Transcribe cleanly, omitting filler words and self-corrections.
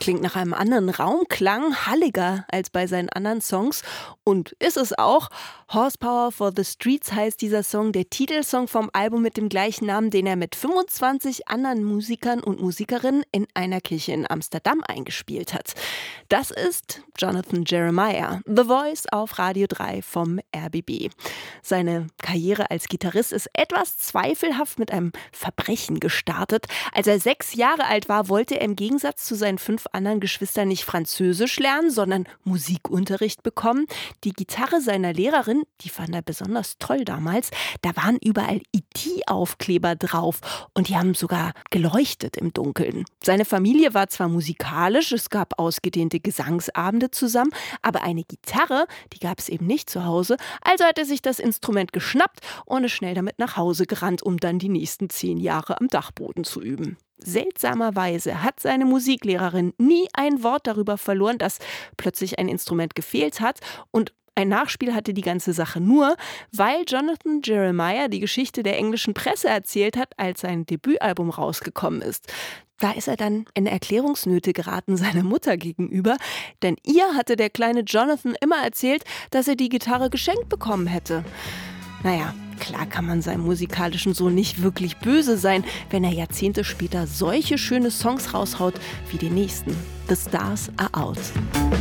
klingt nach einem anderen Raumklang, halliger als bei seinen anderen Songs. Und ist es auch. Horsepower for the Streets heißt dieser Song, der Titelsong vom Album mit dem gleichen Namen, den er mit 25 anderen Musikern und Musikerinnen in einer Kirche in Amsterdam eingespielt hat. Das ist Jonathan Jeremiah, The Voice auf Radio 3 vom RBB. Seine Karriere als Gitarrist ist etwas zweifelhaft mit einem Verbrechen gestartet. Als er 6 Jahre alt war, wollte er im Gegensatz zu seinen 5 anderen Geschwistern nicht Französisch lernen, sondern Musikunterricht bekommen. Die Gitarre seiner Lehrerin, die fand er besonders toll damals, da waren überall E.T.-Aufkleber drauf und die haben sogar geleuchtet im Dunkeln. Seine Familie war zwar musikalisch, es gab ausgedehnte Gesangsabende zusammen, aber eine Gitarre, die gab es eben nicht zu Hause. Also hat er sich das Instrument geschnappt und ist schnell damit nach Hause gerannt, um dann die nächsten 10 Jahre am Dachboden zu üben. Seltsamerweise hat seine Musiklehrerin nie ein Wort darüber verloren, dass plötzlich ein Instrument gefehlt hat, und ein Nachspiel hatte die ganze Sache nur, weil Jonathan Jeremiah die Geschichte der englischen Presse erzählt hat, als sein Debütalbum rausgekommen ist. Da ist er dann in Erklärungsnöte geraten seiner Mutter gegenüber, denn ihr hatte der kleine Jonathan immer erzählt, dass er die Gitarre geschenkt bekommen hätte. Naja, klar kann man seinem musikalischen Sohn nicht wirklich böse sein, wenn er Jahrzehnte später solche schöne Songs raushaut wie den nächsten. The Stars Are Out.